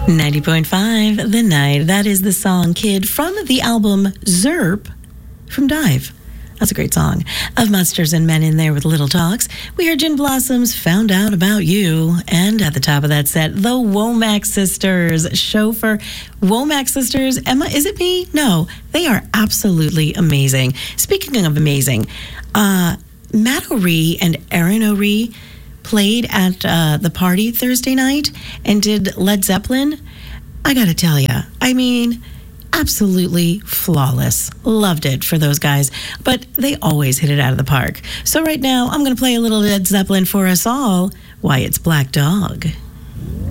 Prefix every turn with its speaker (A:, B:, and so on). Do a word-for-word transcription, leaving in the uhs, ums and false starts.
A: ninety point five The Night. That is the song Kid from the album Zerp from Dive. That's a great song. Of Monsters and Men in there with Little Talks. We heard Gin Blossoms, Found Out About You. And at the top of that set, the Womack Sisters. Chauffeur. Womack Sisters. Emma, is it me? No. They are absolutely amazing. Speaking of amazing, uh, Matt O'Ree and Aaron O'Ree played at uh, the party Thursday night and did Led Zeppelin. I gotta tell you, I mean, absolutely flawless. Loved it for those guys, but they always hit it out of the park. So right now, I'm gonna play a little Led Zeppelin for us all. Why, it's Black Dog.